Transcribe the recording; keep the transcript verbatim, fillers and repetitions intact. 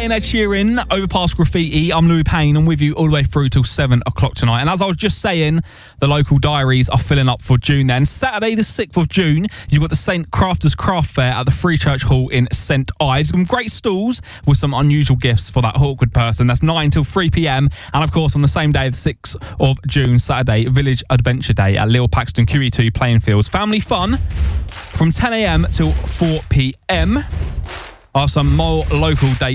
playing Ed Sheeran, Overpass Graffiti. I'm Louis Payne. I'm with you all the way through till seven o'clock tonight. And as I was just saying, the local diaries are filling up for June then. Saturday the sixth of June, you've got the Saint Crafters Craft Fair at the Free Church Hall in Saint Ives. Some great stalls with some unusual gifts for that awkward person. That's nine till three p.m. And of course, on the same day, the sixth of June, Saturday, Village Adventure Day at Lil Paxton Q E two Playing Fields. Family fun from ten a.m. till four p.m. are some more local dates